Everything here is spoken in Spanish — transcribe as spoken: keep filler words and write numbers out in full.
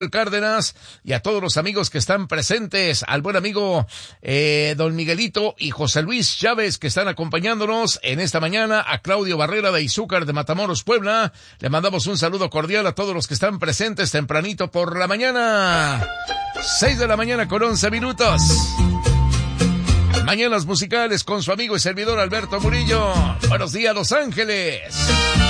Cárdenas y a todos los amigos que están presentes, al buen amigo eh, don Miguelito y José Luis Chávez que están acompañándonos en esta mañana, a Claudio Barrera de Izúcar de Matamoros, Puebla. Le mandamos un saludo cordial a todos los que están presentes tempranito por la mañana. Seis de la mañana con once minutos. Mañanas musicales con su amigo y servidor Alberto Murillo. Buenos días, Los Ángeles.